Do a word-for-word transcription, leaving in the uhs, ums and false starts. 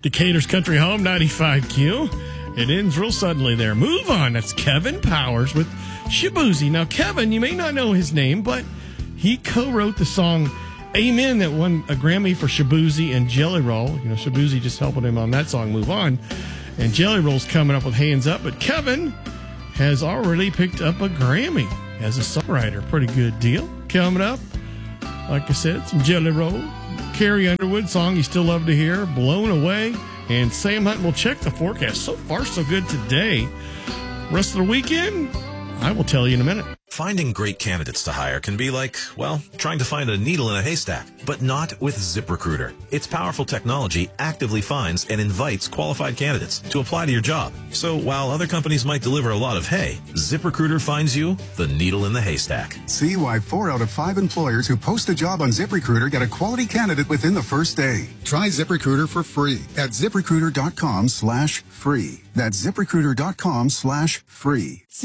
Decatur's Country Home, ninety-five Q. It ends real suddenly there. Move on. That's Kevin Powers with Shaboozey. Now, Kevin, you may not know his name, but he co-wrote the song Amen that won a Grammy for Shaboozey and Jelly Roll. You know, Shaboozey just helping him on that song, Move On. And Jelly Roll's coming up with Hands Up. But Kevin has already picked up a Grammy as a songwriter. Pretty good deal. Coming up, like I said, some Jelly Roll. Carrie Underwood, song you still love to hear, Blown Away. And Sam Hunt will check the forecast. So far, so good today. Rest of the weekend, I will tell you in a minute. Finding great candidates to hire can be like, well, trying to find a needle in a haystack, but not with ZipRecruiter. Its powerful technology actively finds and invites qualified candidates to apply to your job. So while other companies might deliver a lot of hay, ZipRecruiter finds you the needle in the haystack. See why four out of five employers who post a job on ZipRecruiter get a quality candidate within the first day. Try ZipRecruiter for free at ZipRecruiter.com slash free. That's ZipRecruiter.com slash free.